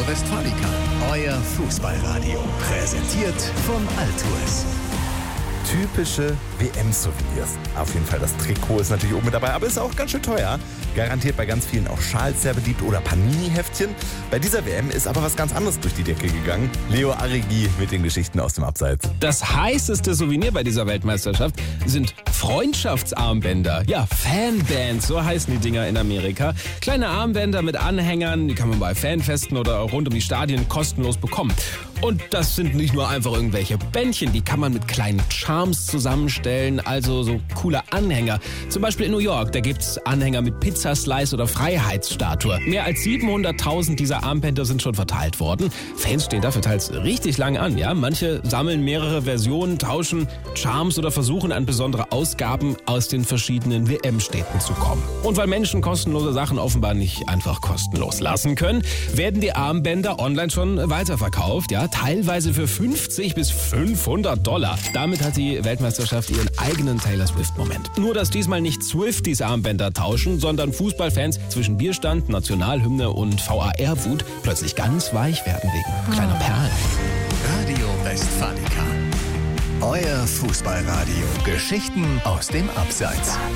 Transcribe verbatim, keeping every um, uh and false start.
Westfalica, euer Fußballradio. Präsentiert von Altours. Typische W M-Souvenirs. Auf jeden Fall, das Trikot ist natürlich oben mit dabei, aber ist auch ganz schön teuer. Garantiert bei ganz vielen auch Schals sehr beliebt oder Panini-Heftchen. Bei dieser W M ist aber was ganz anderes durch die Decke gegangen. Leo Arrighi mit den Geschichten aus dem Abseits. Das heißeste Souvenir bei dieser Weltmeisterschaft sind Freundschaftsarmbänder. Ja, Fanbands, so heißen die Dinger in Amerika. Kleine Armbänder mit Anhängern, die kann man bei Fanfesten oder rund um die Stadien kostenlos bekommen. Und das sind nicht nur einfach irgendwelche Bändchen, die kann man mit kleinen Charms zusammenstellen, also so coole Anhänger. Zum Beispiel in New York, da gibt's Anhänger mit Pizzaslice oder Freiheitsstatue. Mehr als siebenhunderttausend dieser Armbänder sind schon verteilt worden. Fans stehen dafür teils richtig lang an, ja. Manche sammeln mehrere Versionen, tauschen Charms oder versuchen an besondere Ausgaben aus den verschiedenen W M-Städten zu kommen. Und weil Menschen kostenlose Sachen offenbar nicht einfach kostenlos lassen können, werden die Armbänder online schon weiterverkauft, ja. Teilweise für fünfzig bis fünfhundert Dollar. Damit hat die Weltmeisterschaft ihren eigenen Taylor Swift-Moment. Nur, dass diesmal nicht Swifties Armbänder tauschen, sondern Fußballfans zwischen Bierstand, Nationalhymne und V A R-Wut plötzlich ganz weich werden wegen kleiner Perlen. Radio Westfalica, euer Fußballradio. Geschichten aus dem Abseits.